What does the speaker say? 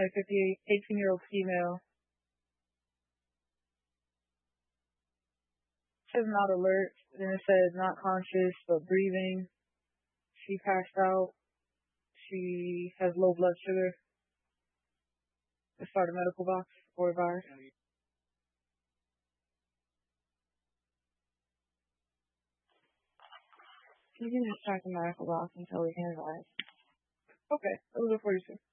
like 58, 18-year-old female. It says not alert, then it says not conscious, but breathing. She passed out. She has low blood sugar. Let's start a medical box or advise. You can just start the medical box until we can advise. Okay, that was a 42.